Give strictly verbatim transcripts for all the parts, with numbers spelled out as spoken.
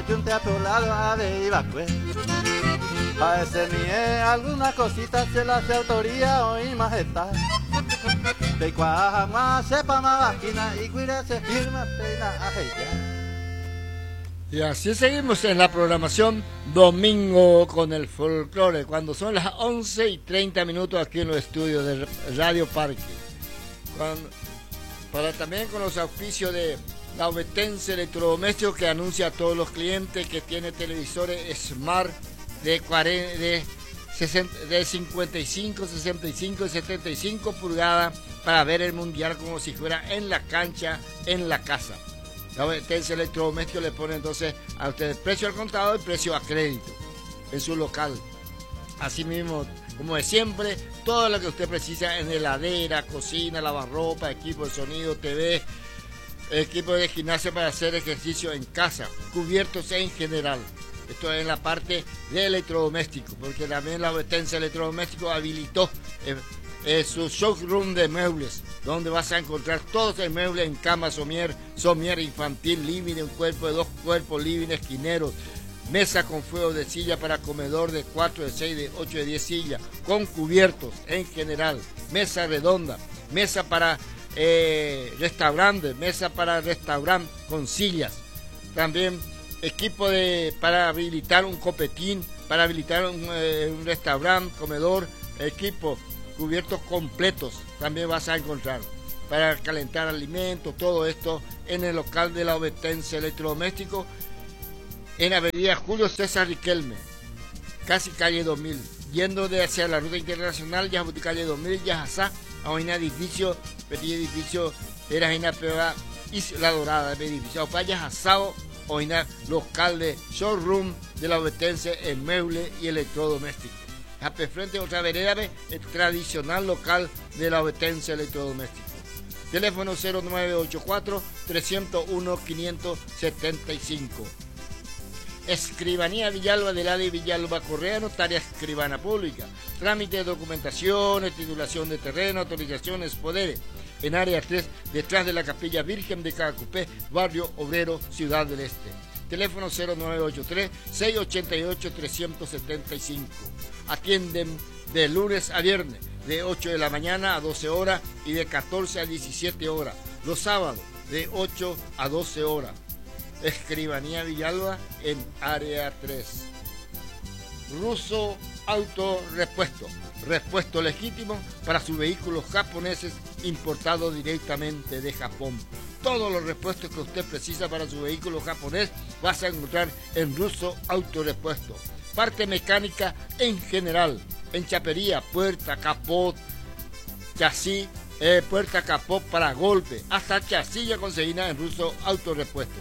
que un teatrolado ave iba pues. A ese ni alguna cosita se la hace autoría o majestad. De cuajama sepa más vaquina y cuida se firma pena ajeya. Y así seguimos en la programación Domingo con el Folclore, cuando son las once y treinta minutos aquí en los estudios de Radio Parque. Cuando, para también con los auspicios de la Ovetense Electrodomésticos, que anuncia a todos los clientes que tiene televisores Smart de, cuarenta, de, sesenta, de cincuenta y cinco, sesenta y cinco y setenta y cinco pulgadas para ver el mundial como si fuera en la cancha, en la casa. La Ovetense Electrodomésticos le pone entonces a usted el precio al contado y precio a crédito en su local. Asimismo, como de siempre, todo lo que usted precisa en heladera, cocina, lavarropa, equipo de sonido, T V, equipo de gimnasia para hacer ejercicio en casa, cubiertos en general. Esto es en la parte de electrodomésticos, porque también la Ovetense Electrodomésticos habilitó eh, eh, su showroom de muebles, donde vas a encontrar todos los muebles en cama, somier, somier infantil, living, un cuerpo de dos cuerpos, living, esquineros, mesa con fuego de silla para comedor de cuatro, de seis, de ocho, de diez sillas, con cubiertos en general, mesa redonda, mesa para eh, restaurante, mesa para restaurante con sillas, también equipo de, para habilitar un copetín, para habilitar un, eh, un restaurante, comedor, equipo, cubiertos completos, también vas a encontrar para calentar alimentos, todo esto en el local de la Ovetense Electrodomésticos, en Avenida Julio César Riquelme, casi calle dos mil, yendo de hacia la ruta internacional, ya calle dos mil, ya hasta a un edificio, petit edificio, era una prueba, La Dorada, el edificio, para asado, o una local de showroom de la Ovetense en mueble y electrodoméstico. A frente otra vereda, el tradicional local de la Ovetense Electrodoméstico. Teléfono cero nueve ocho cuatro, tres cero uno, cinco siete cinco. Escribanía Villalba de Lade y Villalba Correa, notaria escribana pública. Trámite de documentación, titulación de terreno, autorizaciones, poderes. En área tres, detrás de la Capilla Virgen de Cacupé, Barrio Obrero, Ciudad del Este. Teléfono cero nueve ocho tres, seis ocho ocho, tres siete cinco. Atienden de lunes a viernes, de ocho de la mañana a doce horas y de catorce a diecisiete horas. Los sábados, de ocho a doce horas. Escribanía Villalba en área tres. Russo Auto Repuesto. Repuesto legítimo para sus vehículos japoneses importados directamente de Japón. Todos los repuestos que usted precisa para su vehículo japonés vas a encontrar en Russo Auto Repuesto. Parte mecánica en general, enchapería, puerta, capot, chasis, eh, puerta, capot para golpe, hasta chasis ya conseguida en Russo Auto Repuesto.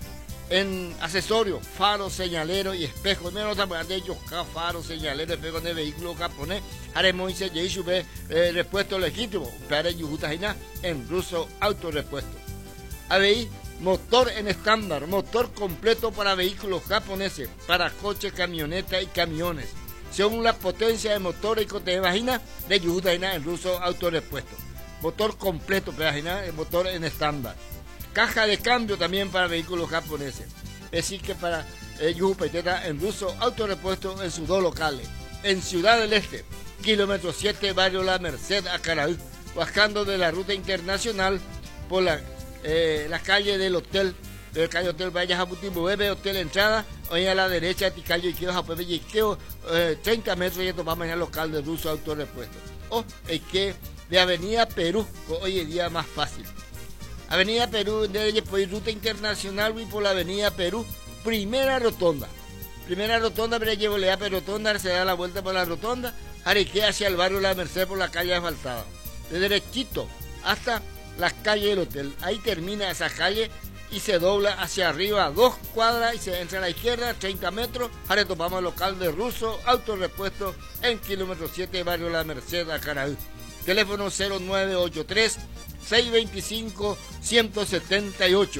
En accesorios, faros, señaleros y espejos, menos de ellos, faros, señaleros, espejos de vehículos japonés, haremos eh, repuesto legítimo, para Yujutajina en Russo Auto Repuesto. A V I, motor en estándar, motor completo para vehículos japoneses, para coches, camionetas y camiones, según la potencia de motor y cote de vagina de Yujutajina en Russo Auto Repuesto. Motor completo, el motor en estándar. Caja de cambio también para vehículos japoneses. Es decir que para eh, Yujupa y Teta en Russo Auto Repuesto en sus dos locales. En Ciudad del Este, kilómetro siete, barrio La Merced, Acaraú, bajando de la ruta internacional por la, eh, la calle del hotel, del calle Hotel Vaya Japutimbo, Bebe Hotel Entrada, hoy a la derecha, Ticayo Iqueo, Japón Iqueo, eh, treinta metros y tomamos en el local de Russo Auto Repuesto. O es que de Avenida Perú, hoy en día más fácil. Avenida Perú, de por ruta internacional y por la Avenida Perú, primera rotonda. Primera rotonda, pero llevo le da pero rotonda, se da la vuelta por la rotonda, Areque hacia el barrio La Merced por la calle asfaltada. De derechito hasta la calle del hotel. Ahí termina esa calle y se dobla hacia arriba dos cuadras y se entra a la izquierda, treinta metros. Ahora tomamos el local de Russo Auto Repuesto en kilómetro siete, barrio La Merced, Acaraú. Teléfono cero nueve ocho tres, seis dos cinco, uno siete ocho.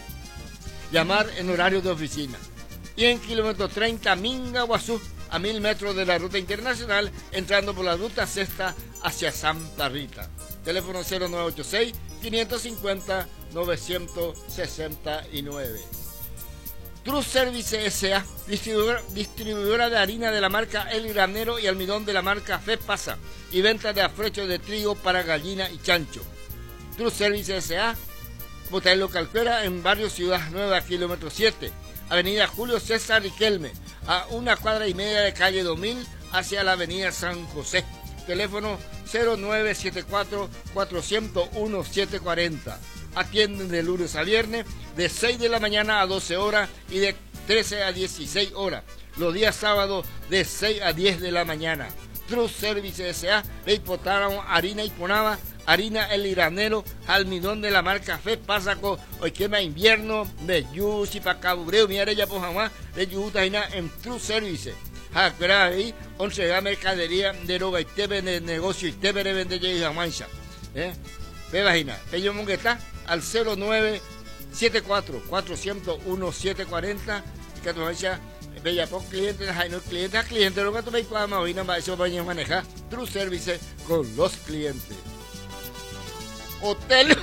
Llamar en horario de oficina. Y en kilómetro treinta, Minga, Guazú, a mil metros de la ruta internacional, entrando por la ruta sexta hacia Santa Rita. Teléfono cero nueve ocho seis, cinco cinco cero, nueve seis nueve. True Service S A, distribuidora, distribuidora de harina de la marca El Granero y almidón de la marca Fepasa y venta de afrechos de trigo para gallina y chancho. True Service S A, Botailo Calcuera en barrio Ciudad Nueva, kilómetro siete, avenida Julio César Riquelme, a una cuadra y media de calle dos mil hacia la avenida San José. Teléfono cero nueve siete cuatro, cuatro cero uno, siete cuatro cero. Atienden de lunes a viernes de seis de la mañana a doce horas y de trece a dieciséis horas. Los días sábados de seis a diez de la mañana. True Service S A, de hipotálamo, harina Hiponaba, harina El Granero, almidón de la marca Fe Pásaco, hoy quema invierno, de Yusi, Pacabubreo, mira ya por jamás, de Yutaina en True Service. Jacuera ahí, once de mercadería de roba y tebe de negocio y tebe de vender y jamancha. ¿Eh? Ve vagina, Pello Mongueta al cero nueve siete cuatro, cuatro cero uno, siete cuatro cero y que tu mancha bella por clientes, hay no clientes, clientes, lo que tú me puedas mover, para eso vaya a manejar True Service con los clientes. Hotel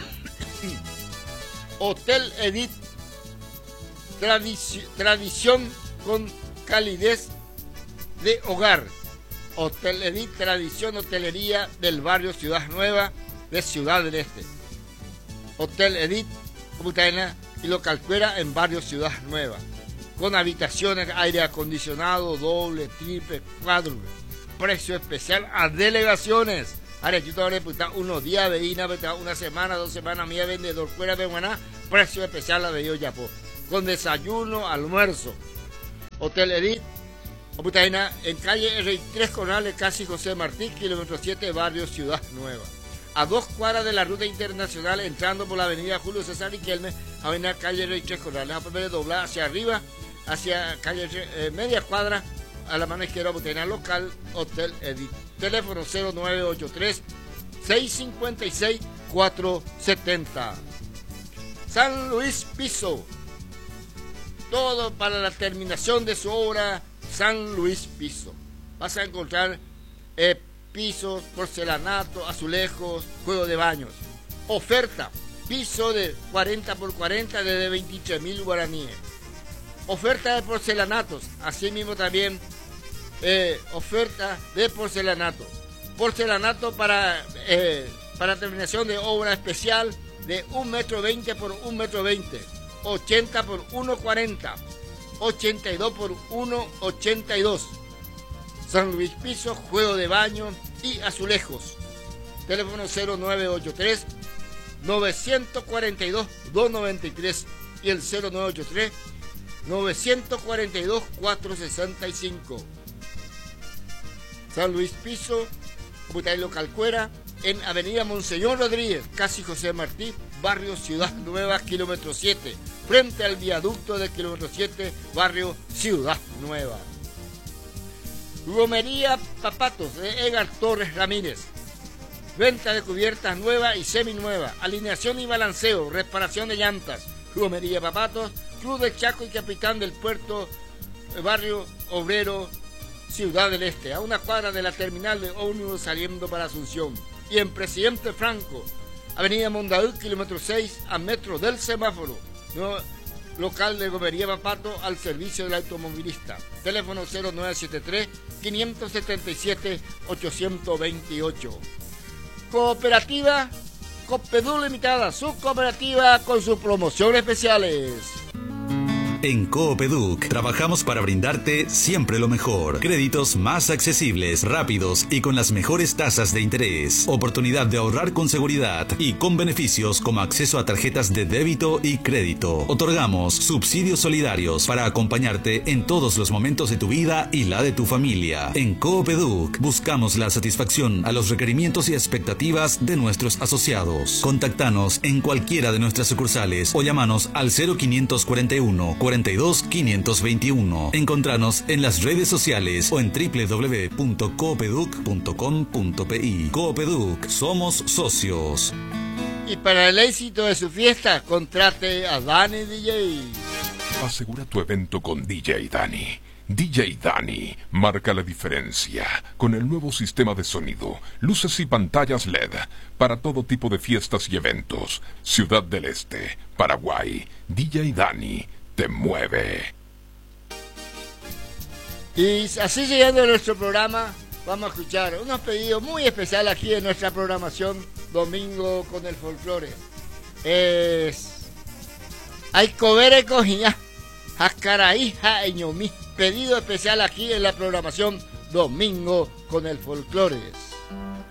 Hotel Edith, tradici tradición con calidez de hogar. Hotel Edith, tradición hotelería del barrio Ciudad Nueva de Ciudad del Este. Hotel Edith, Computana y lo Calcuera en barrio Ciudad Nueva, con habitaciones, aire acondicionado, doble, triple, cuádruple, precio especial a delegaciones. Ahora yo te voy a unos días de Ina, una semana, dos semanas, mía vendedor fuera de Guaná, precio especial a de Yapo, con desayuno, almuerzo. Hotel Edith, Computana en calle R tres Conales, casi José Martí, kilómetro siete, barrio Ciudad Nueva. A dos cuadras de la ruta internacional, entrando por la avenida Julio César Riquelme, avenida calle Rey Tres Corrales, a poder doblar hacia arriba, hacia calle eh, media cuadra, a la mano izquierda, botella local, Hotel Edith. Teléfono cero nueve ocho tres, seis cinco seis, cuatro siete cero. San Luis Piso, todo para la terminación de su obra. San Luis Piso. Vas a encontrar eh, pisos, porcelanato, azulejos, juego de baños. Oferta, piso de cuarenta por cuarenta desde veintitrés mil guaraníes. Oferta de porcelanatos, así mismo también eh, oferta de porcelanato. Porcelanato para, eh, para terminación de obra especial de un metro veinte por un metro veinte, ochenta por uno cuarenta, ochenta y dos por uno ochenta y dos. San Luis Piso, juego de baño y azulejos. Teléfono cero nueve ocho tres, nueve cuatro dos, dos nueve tres y el cero nueve ocho tres, nueve cuatro dos, cuatro seis cinco. San Luis Piso, Butailo Calcuera, en avenida Monseñor Rodríguez, casi José Martí, barrio Ciudad Nueva, kilómetro siete, frente al viaducto del kilómetro siete, barrio Ciudad Nueva. Romería Papatos de Edgar Torres Ramírez. Venta de cubiertas nuevas y seminuevas, alineación y balanceo, reparación de llantas. Romería Papatos, Cruz del Chaco y Capitán del Puerto, barrio Obrero, Ciudad del Este, a una cuadra de la terminal de ómnibus saliendo para Asunción. Y en Presidente Franco, avenida Mondaú, kilómetro seis, a metro del semáforo. No, local de Romería Papato al servicio del automovilista. Teléfono cero nueve siete tres, cinco siete siete, ocho dos ocho. Cooperativa Copedú Limitada, su cooperativa con sus promociones especiales. En Coopeduc trabajamos para brindarte siempre lo mejor. Créditos más accesibles, rápidos y con las mejores tasas de interés. Oportunidad de ahorrar con seguridad y con beneficios como acceso a tarjetas de débito y crédito. Otorgamos subsidios solidarios para acompañarte en todos los momentos de tu vida y la de tu familia. En Coopeduc buscamos la satisfacción a los requerimientos y expectativas de nuestros asociados. Contactanos en cualquiera de nuestras sucursales o llamanos al cero quinientos cuarenta y uno, cuarenta y dos, quinientos veintiuno. Encontranos en las redes sociales o en doble u doble u doble u punto coopeduc punto com punto pi. Coopeduc, somos socios. Y para el éxito de su fiesta, contrate a Dani D J. Asegura tu evento con D J Dani. D J Dani marca la diferencia con el nuevo sistema de sonido, luces y pantallas L E D para todo tipo de fiestas y eventos. Ciudad del Este, Paraguay. D J Dani te mueve. Y así siguiendo nuestro programa, vamos a escuchar unos pedidos muy especiales aquí en nuestra programación Domingo con el Folclore. Es... Hay cobere cojía, jascaraí, jaeñomí. Pedido especial aquí en la programación Domingo con el Folclore.